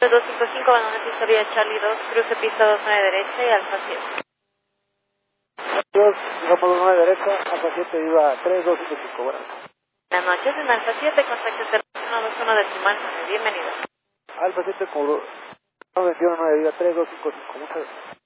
255, abandone piso vía Charlie 2, cruce piso 29 derecha y Alfa 7. 2, Alfa 29 derecha, Alfa 7 iba 3255, buenas. Buenas noches, en Alfa 7, contacto 0121 decimal 9, bienvenido. Alfa 7 con 929 iba 3255, muchas gracias.